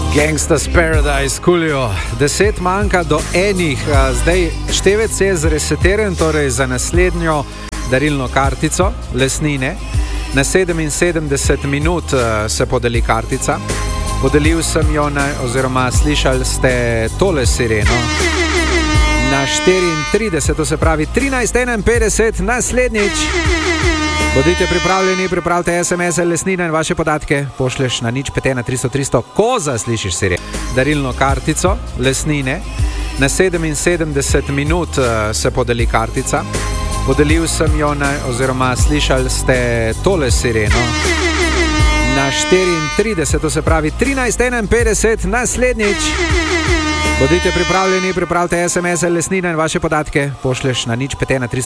Gangsta's Paradise, Coolio. 10 manjka do enih. Zdaj števec je zresetiran, torej za naslednjo darilno kartico Lesnine. Na 77 minut se podeli kartica. Podelil sem jo, oziroma slišali ste tole sireno. Na 34, to se pravi 13:51, naslednjič. Bodite pripravljeni, pripravite SMS-e Lesnine in vaše podatke pošleš na 051 300 300, ko zaslišiš sireno. Darilno kartico Lesnine. Na 77 minut se podeli kartica. Podelil sem jo, oziroma slišali ste tole sireno. Na 34, to se pravi 13:51, naslednjič. Bodite pripravljeni, pripravite SMS-e Lesnine in vaše podatke pošleš na 051 300